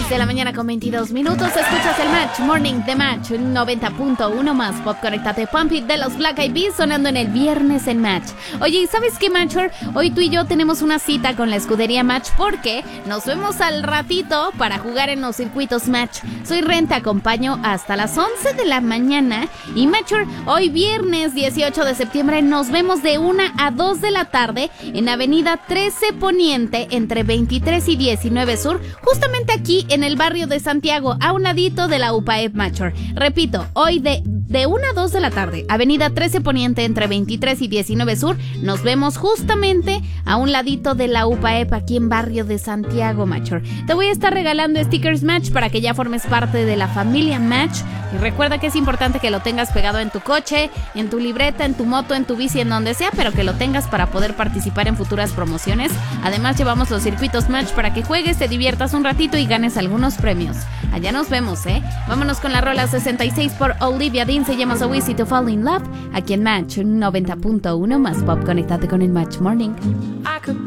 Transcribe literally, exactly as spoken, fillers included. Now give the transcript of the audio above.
de la mañana con veintidós minutos. Escuchas el Match Morning de Match noventa punto uno más Pop. Conéctate, Pump It de los Black Eyed Peas sonando en el viernes en Match. Oye, ¿y sabes qué, Matcher? Hoy tú y yo tenemos una cita con la escudería Match porque nos vemos al ratito para jugar en los circuitos Match. Soy Ren, te acompaño hasta las once de la mañana. Y Matcher, hoy viernes dieciocho de septiembre nos vemos de una a dos de la tarde en Avenida trece Poniente entre veintitrés y diecinueve Sur, justamente aquí en el barrio de Santiago, a un ladito de la U P A E P Matcher. Repito, hoy de, de una a dos de la tarde, Avenida trece Poniente entre veintitrés y diecinueve Sur, nos vemos justamente a un ladito de la U P A E P aquí en barrio de Santiago, Matcher. Te voy a estar regalando stickers Match para que ya formes parte de la familia Match. Y recuerda que es importante que lo tengas pegado en tu coche, en tu libreta, en tu moto, en tu bici, en donde sea, pero que lo tengas para poder participar en futuras promociones. Además, llevamos los circuitos Match para que juegues, te diviertas un ratito y ganes algunos premios. Allá nos vemos, ¿eh? Vámonos con la rola sesenta y seis por Olivia Dean, se llama So Easy to Fall in Love, aquí en Match noventa punto uno más Pop. Conéctate con el Match Morning. I could